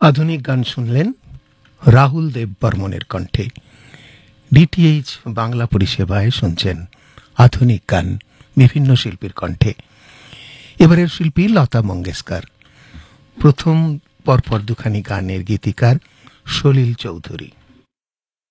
আধুনিক গান শুনলেন রাহুল দেব বর্মনের কণ্ঠে। ডিটিএইচ বাংলা পরিষেবায় শুনছেন আধুনিক গান বিভিন্ন শিল্পীর কণ্ঠে। এবারের শিল্পী লতা মঙ্গেশকর। প্রথম পরপর দুখানি গানের গীতিকার সলিল চৌধুরী।